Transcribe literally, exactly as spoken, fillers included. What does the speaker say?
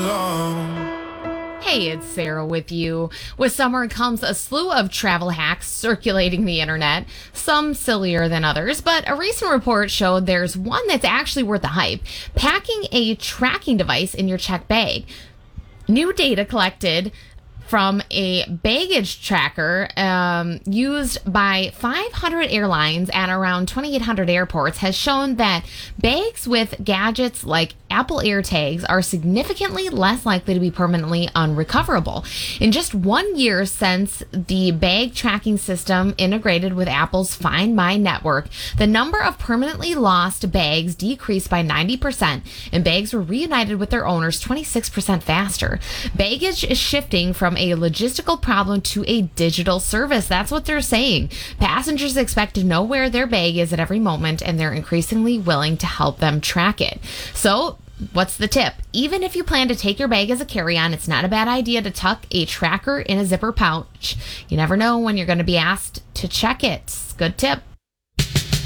alone. Hey, it's Sarah with you. With summer comes a slew of travel hacks circulating the internet, some sillier than others, but a recent report showed there's one that's actually worth the hype: packing a tracking device in your check bag. New data collected from a baggage tracker um, used by five hundred airlines at around twenty-eight hundred airports has shown that bags with gadgets like Apple AirTags are significantly less likely to be permanently unrecoverable. In just one year since the bag tracking system integrated with Apple's Find My network, the number of permanently lost bags decreased by ninety percent, and bags were reunited with their owners twenty-six percent faster. Baggage is shifting from a logistical problem to a digital service. That's what they're saying. Passengers expect to know where their bag is at every moment, and they're increasingly willing to help them track it. So, what's the tip? Even if you plan to take your bag as a carry-on, it's not a bad idea to tuck a tracker in a zipper pouch. You never know when you're going to be asked to check it. Good tip.